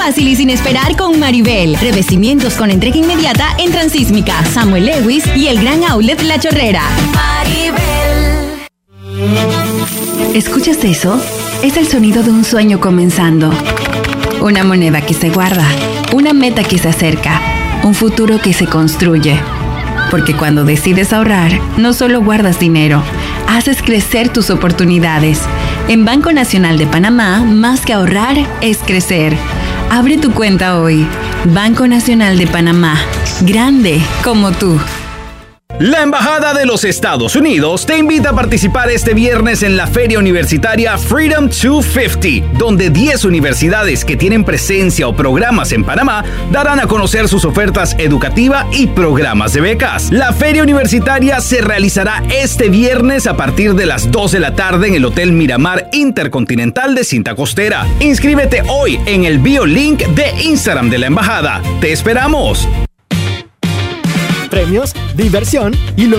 fácil y sin esperar con Maribel. Revestimientos con entrega inmediata en Transísmica, Samuel Lewis y el Gran Outlet La Chorrera. Maribel. ¿Escuchas eso? Es el sonido de un sueño comenzando. Una moneda que se guarda, una meta que se acerca, un futuro que se construye. Porque cuando decides ahorrar, no solo guardas dinero, haces crecer tus oportunidades. En Banco Nacional de Panamá, más que ahorrar, es crecer. Abre tu cuenta hoy. Banco Nacional de Panamá. Grande como tú. La Embajada de los Estados Unidos te invita a participar este viernes en la Feria Universitaria Freedom 250, donde 10 universidades que tienen presencia o programas en Panamá darán a conocer sus ofertas educativas y programas de becas. La Feria Universitaria se realizará este viernes a partir de las 2 de la tarde en el Hotel Miramar Intercontinental de Cinta Costera. Inscríbete hoy en el bio link de Instagram de la Embajada. ¡Te esperamos! Premios, diversión y lo